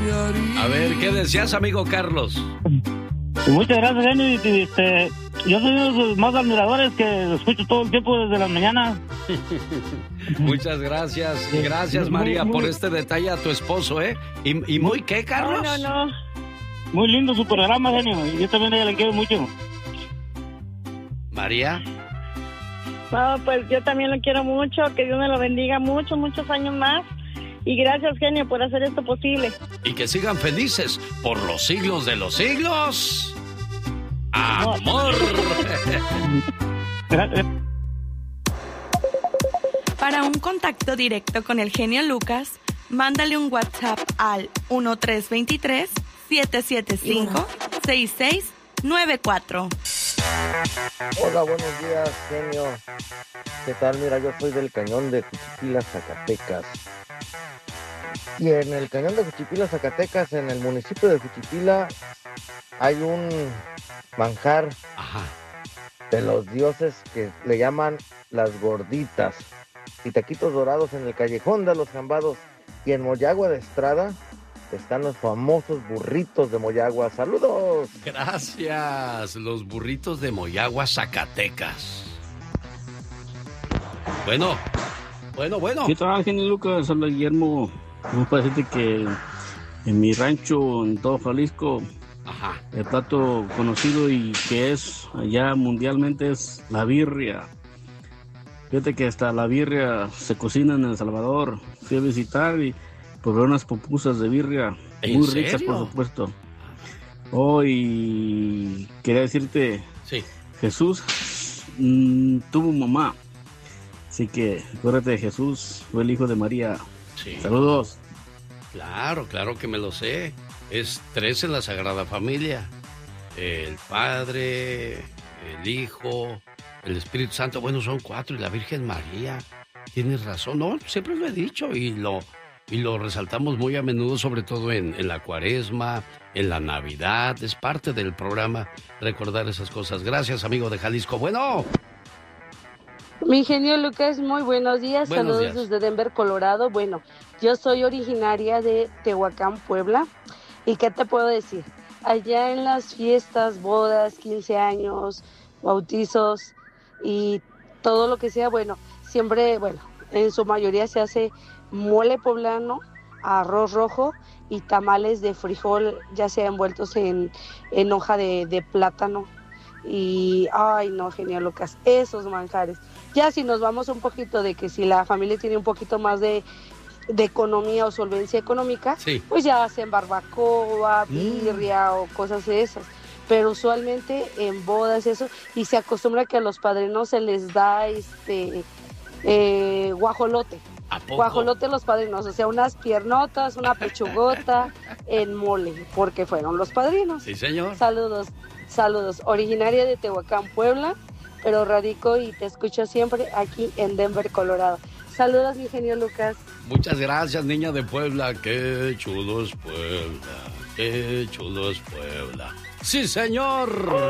A ver, ¿qué decías, amigo Carlos? Muchas gracias, Genio. Yo soy uno de los más admiradores que lo escucho todo el tiempo desde las mañanas. Muchas gracias. Gracias, María, por este detalle a tu esposo, ¿eh? ¿Y muy qué, Carlos? No. Muy lindo su programa, Genio. Yo también a ella le quiero mucho. María. No, pues yo también lo quiero mucho. Que Dios me lo bendiga muchos años más. Y gracias, Genio, por hacer esto posible. Y que sigan felices por los siglos de los siglos. ¡Amor! Para un contacto directo con el genio Lucas, mándale un WhatsApp al 1323-775-6694. Hola, buenos días, genio. ¿Qué tal? Mira, yo soy del Cañón de Juchipila, Zacatecas. Y en el Cañón de Juchipila, Zacatecas, en el municipio de Juchipila, hay un manjar de los dioses que le llaman las gorditas. Y taquitos dorados en el Callejón de los Jambados. Y en Moyagua de Estrada están los famosos burritos de Moyagua. ¡Saludos! Gracias, los burritos de Moyagua, Zacatecas. Bueno. ¿Qué tal, genio Lucas? Habla Guillermo. Vamos a decirte que en mi rancho, en todo Jalisco, el plato conocido y que es allá mundialmente es la birria. Fíjate que hasta la birria se cocina en El Salvador. Fui a visitar y probé unas pupusas de birria muy ricas, por supuesto. Y quería decirte, Jesús tuvo mamá. Así que acuérdate de Jesús, fue el hijo de María. Sí. Saludos. Claro que me lo sé. Es 3 en la Sagrada Familia. El Padre, el Hijo, el Espíritu Santo. Bueno, son 4 y la Virgen María. Tienes razón, no, siempre lo he dicho y lo resaltamos muy a menudo, sobre todo en la Cuaresma, en la Navidad. Es parte del programa recordar esas cosas. Gracias, amigo de Jalisco. Bueno. Mi genio Lucas, muy buenos días. Saludos desde Denver, Colorado. Bueno, yo soy originaria de Tehuacán, Puebla. ¿Y qué te puedo decir? Allá en las fiestas, bodas, 15 años, bautizos y todo lo que sea, siempre, en su mayoría se hace mole poblano, arroz rojo y tamales de frijol, ya sea envueltos en hoja de plátano. Y, ay no, genio Lucas, esos manjares. Ya si nos vamos un poquito de que si la familia tiene un poquito más de economía o solvencia económica, pues ya hacen barbacoa, birria o cosas de esas. Pero usualmente en bodas eso, y se acostumbra que a los padrinos se les da guajolote. Guajolote a los padrinos, o sea, unas piernotas, una pechugota en mole, porque fueron los padrinos. Sí, señor. Saludos, originaria de Tehuacán, Puebla, pero radico y te escucho siempre aquí en Denver, Colorado. Saludos, mi genio Lucas. Muchas gracias, niña de Puebla. Qué chulo es Puebla. Qué chulo es Puebla. ¡Sí, señor!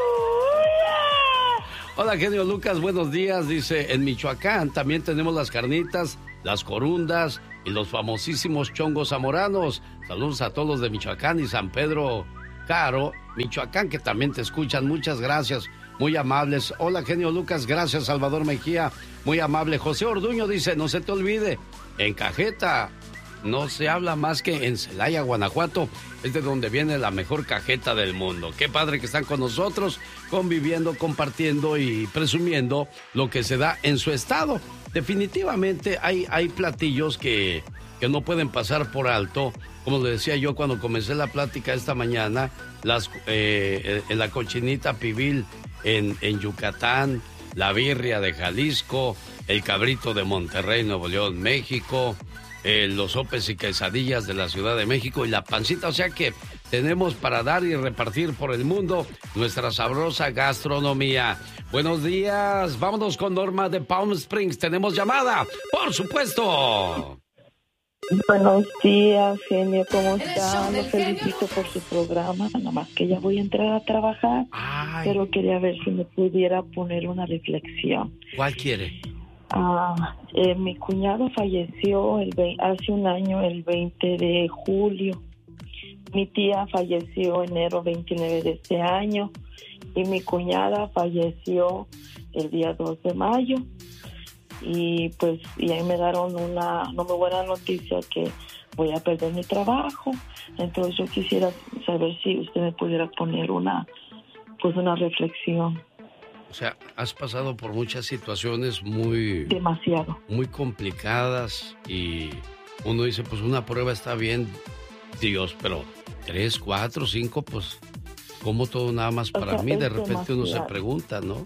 Hola, genio Lucas, buenos días. Dice, en Michoacán también tenemos las carnitas, las corundas y los famosísimos chongos zamoranos. Saludos a todos los de Michoacán y San Pedro Caro, Michoacán, que también te escuchan. Muchas gracias, muy amables. Hola, genio Lucas, gracias, Salvador Mejía, muy amable. José Orduño dice, no se te olvide, en Cajeta no se habla más que en Celaya, Guanajuato. Es de donde viene la mejor cajeta del mundo. Qué padre que están con nosotros, conviviendo, compartiendo y presumiendo lo que se da en su estado. Definitivamente hay platillos que no pueden pasar por alto. Como le decía yo cuando comencé la plática esta mañana, en la cochinita pibil en Yucatán, la birria de Jalisco, el cabrito de Monterrey, Nuevo León, México, los sopes y quesadillas de la Ciudad de México y la pancita. O sea que tenemos para dar y repartir por el mundo nuestra sabrosa gastronomía. Buenos días, vámonos con Norma de Palm Springs. Tenemos llamada, por supuesto. Buenos días, genio, ¿cómo está? Lo felicito por su programa, nomás que ya voy a entrar a trabajar. Pero quería ver si me pudiera poner una reflexión. ¿Cuál quiere? Mi cuñado falleció hace un año, el 20 de julio. Mi tía falleció enero 29 de este año y mi cuñada falleció el día 2 de mayo. Y pues y ahí me dieron una no muy buena noticia que voy a perder mi trabajo. Entonces yo quisiera saber si usted me pudiera poner una reflexión. O sea, has pasado por muchas situaciones muy complicadas y uno dice, pues una prueba está bien, Dios, pero 3, 4, 5, pues como todo nada más para mí. De repente uno se pregunta, ¿no?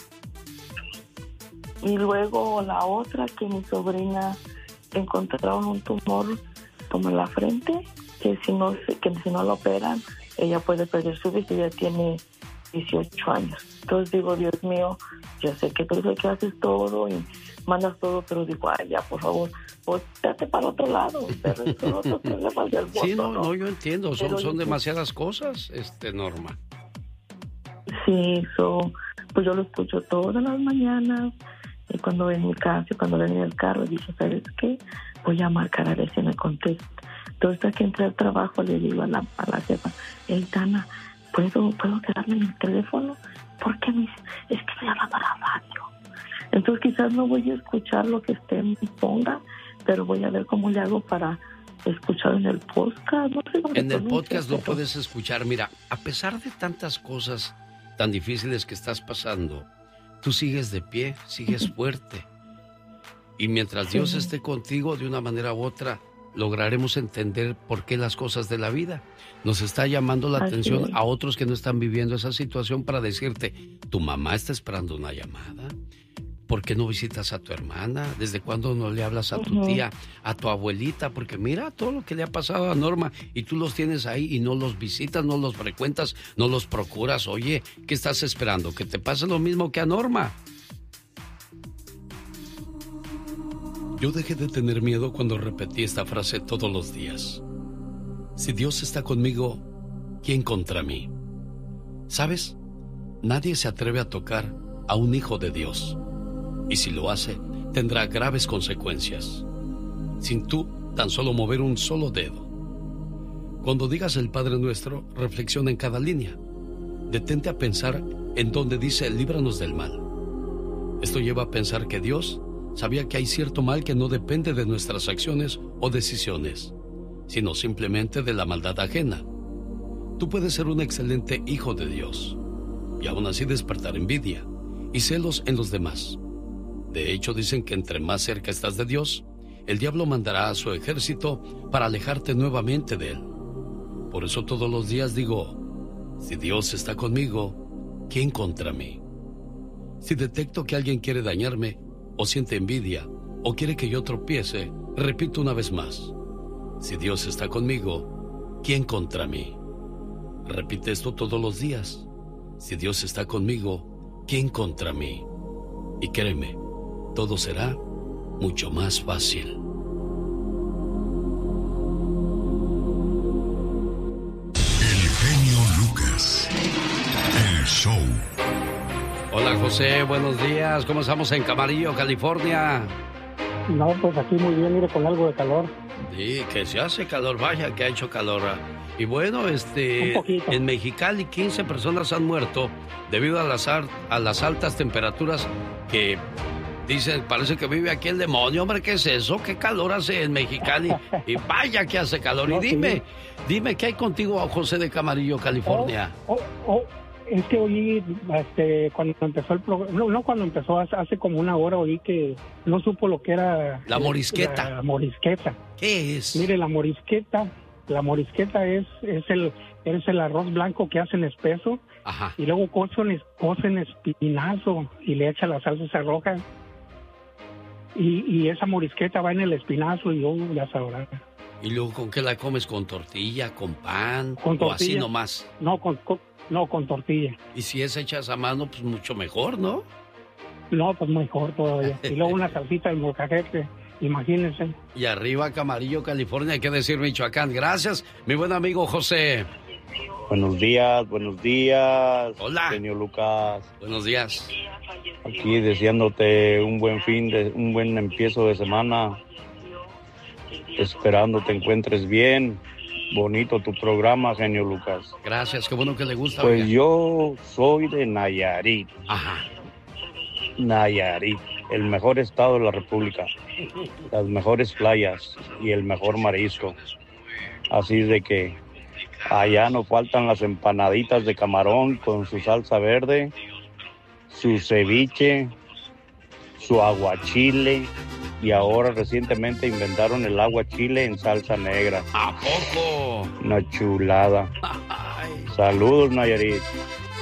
Y luego la otra, que mi sobrina encontraron un tumor como en la frente, que si no la operan, ella puede perder su vista. Ella tiene 18 años. Entonces digo, Dios mío, yo sé que tú que haces todo y mandas todo, pero digo, ay, ya, por favor, date para otro lado. Sí, no, yo entiendo, son demasiadas cosas, Norma. Sí, pues yo lo escucho todas las mañanas. Y cuando ven mi casa, cuando ven en el carro, dije, ¿sabes qué? Voy a marcar a ver si me contesta. Entonces, hasta que entré al trabajo, le digo a la jefa, Tana, ¿puedo quedarme en el teléfono? Porque es que estoy hablando a la radio. Entonces, quizás no voy a escuchar lo que usted me ponga, pero voy a ver cómo le hago para escuchar en el podcast. No sé, en el podcast lo puedes escuchar. Mira, a pesar de tantas cosas tan difíciles que estás pasando, tú sigues de pie, sigues fuerte. Y mientras Dios esté contigo, de una manera u otra, lograremos entender por qué las cosas de la vida. Nos está llamando la atención a otros que no están viviendo esa situación para decirte, tu mamá está esperando una llamada. ¿Por qué no visitas a tu hermana? ¿Desde cuándo no le hablas a tu tía, a tu abuelita? Porque mira todo lo que le ha pasado a Norma y tú los tienes ahí y no los visitas, no los frecuentas, no los procuras. Oye, ¿qué estás esperando? ¿Que te pase lo mismo que a Norma? Yo dejé de tener miedo cuando repetí esta frase todos los días. Si Dios está conmigo, ¿quién contra mí? ¿Sabes? Nadie se atreve a tocar a un hijo de Dios. Y si lo hace, tendrá graves consecuencias. Sin tú tan solo mover un solo dedo. Cuando digas el Padre Nuestro, reflexiona en cada línea. Detente a pensar en donde dice, líbranos del mal. Esto lleva a pensar que Dios sabía que hay cierto mal que no depende de nuestras acciones o decisiones, sino simplemente de la maldad ajena. Tú puedes ser un excelente hijo de Dios y aún así despertar envidia y celos en los demás. De hecho, dicen que entre más cerca estás de Dios, el diablo mandará a su ejército para alejarte nuevamente de él. Por eso todos los días digo, si Dios está conmigo, ¿quién contra mí? Si detecto que alguien quiere dañarme, o siente envidia, o quiere que yo tropiece, repito una vez más, si Dios está conmigo, ¿quién contra mí? Repite esto todos los días. Si Dios está conmigo, ¿quién contra mí? Y créeme, todo será mucho más fácil. El genio Lucas, el show. Hola José, buenos días. ¿Cómo estamos en Camarillo, California? No, pues aquí muy bien, mire, con algo de calor. Sí, que se hace calor, vaya que ha hecho calor. Y bueno, en Mexicali 15 personas han muerto debido a las altas temperaturas que dicen, parece que vive aquí el demonio. Hombre, ¿qué es eso? ¿Qué calor hace en Mexicali? Y vaya que hace calor. Y dime, ¿qué hay contigo, José de Camarillo, California? Es que oí, cuando empezó el programa, no cuando empezó, hace como una hora oí que no supo lo que era... La morisqueta. La morisqueta. ¿Qué es? Mire, la morisqueta es el arroz blanco que hacen espeso. Ajá. Y luego cocen espinazo y le echan la salsa roja. Y esa morisqueta va en el espinazo y luego ya sabrá. ¿Y luego con qué la comes? ¿Con tortilla, con pan? Con tortilla. ¿O así nomás? No, con tortilla. Y si es hechas a mano, pues mucho mejor, ¿no? No, pues mejor todavía. Y luego una salsita de molcajete, imagínense. Y arriba Camarillo, California, hay que decir Michoacán. Gracias, mi buen amigo José. Buenos días. Hola. Genio Lucas. Buenos días. Aquí deseándote un buen empiezo de semana. Esperando te encuentres bien. bonito tu programa, genio Lucas. Gracias, qué bueno que le gusta. Pues oiga. yo soy de Nayarit. Ajá. Nayarit, el mejor estado de la República, las mejores playas y el mejor marisco. Así de que allá no faltan las empanaditas de camarón con su salsa verde, su ceviche, su aguachile, y ahora recientemente inventaron el aguachile en salsa negra. ¿A poco? Una chulada. Saludos, Nayarit.